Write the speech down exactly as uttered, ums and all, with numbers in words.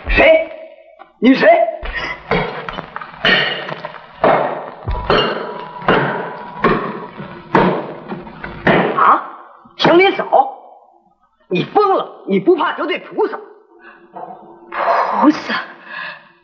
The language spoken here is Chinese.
谁？你谁？啊？祥林嫂？你疯了！你不怕得罪菩萨？ 菩萨？